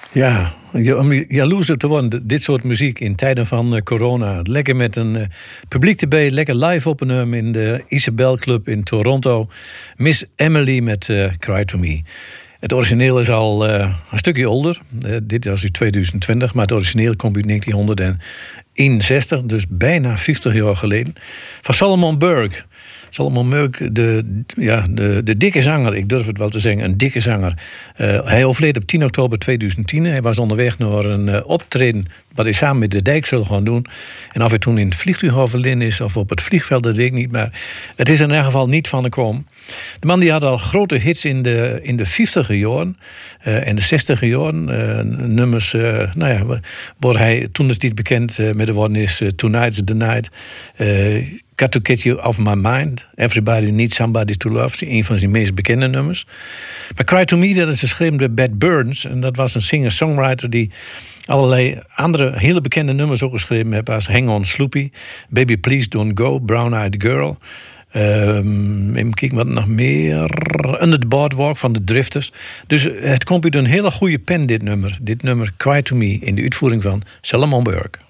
Ja, om jaloers op te worden, dit soort muziek in tijden van corona. Lekker met een publiek erbij, lekker live opnemen in de Isabel Club in Toronto. Miss Emily met Cry to Me. Het origineel is al een stukje ouder. Dit is uit 2020, maar het origineel komt uit 1961, dus bijna 50 jaar geleden. Van Solomon Burke. Solomon Burke, de dikke zanger, ik durf het wel te zeggen, een dikke zanger. Hij overleed op 10 oktober 2010. Hij was onderweg naar een optreden wat hij samen met de Dijk zullen gaan doen. En of hij toen in het vliegtuig overleden is of op het vliegveld, dat weet ik niet. Maar het is in ieder geval niet van gekomen. De man die had al grote hits in de 50e jaren en de 60e jaren. Nummers, waar hij toen is niet bekend met de woorden is Tonight's the Night. Got to Get You Off My Mind. Everybody Needs Somebody to Love. Een van zijn meest bekende nummers. Maar Cry to Me, dat is geschreven door Bad Burns. En dat was een singer-songwriter die allerlei andere hele bekende nummers ook geschreven heeft. Als Hang On Sloopy, Baby Please Don't Go, Brown Eyed Girl. Even kijken wat nog meer. Under the Boardwalk van de Drifters. Dus het komt uit een hele goede pen, dit nummer. Dit nummer Cry to Me in de uitvoering van Solomon Burke.